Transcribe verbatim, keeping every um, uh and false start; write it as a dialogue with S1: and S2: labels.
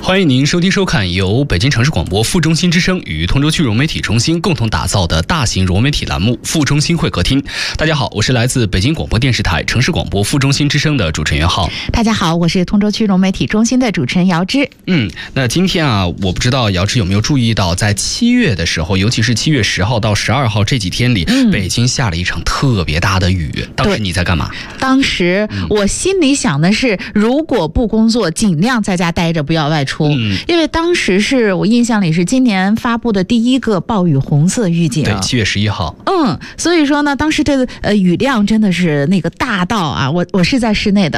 S1: 欢迎您收听收看由北京城市广播副中心之声与通州区融媒体中心共同打造的大型融媒体栏目副中心会客厅。大家好，我是来自北京广播电视台城市广播副中心之声的主持人袁浩。
S2: 大家好，我是通州区融媒体中心的主持人姚芝。
S1: 嗯，那今天啊，我不知道姚芝有没有注意到，在七月的时候，尤其是七月十号到十二号这几天里、嗯，北京下了一场特别大的雨。当时你在干嘛？
S2: 当时我心里想的是，如果不工作，尽量在家待着，不要外出。嗯，因为当时是我印象里是今年发布的第一个暴雨红色预警。
S1: 对，七月十一号。
S2: 嗯，所以说呢，当时的呃雨量真的是那个大到啊，我我是在室内的